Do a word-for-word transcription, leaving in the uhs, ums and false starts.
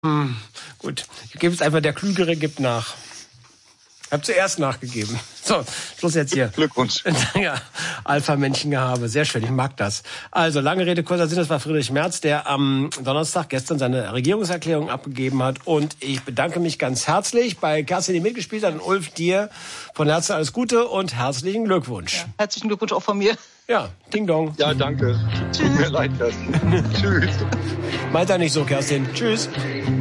Hm, gut, ich gebe es einfach, der Klügere gibt nach. Ich habe zuerst nachgegeben. So, Schluss jetzt hier. Glückwunsch. Ja, Alpha-Menschengehabe, sehr schön, ich mag das. Also, lange Rede, kurzer Sinn, das war Friedrich Merz, der am Donnerstag gestern seine Regierungserklärung abgegeben hat. Und ich bedanke mich ganz herzlich bei Kerstin, die mitgespielt hat, und Ulf, dir von Herzen alles Gute und herzlichen Glückwunsch. Ja, herzlichen Glückwunsch auch von mir. Ja, Ding Dong. Ja, danke. Tut mir leid, Kerstin. Tschüss. Meint er nicht so, Kerstin. Tschüss.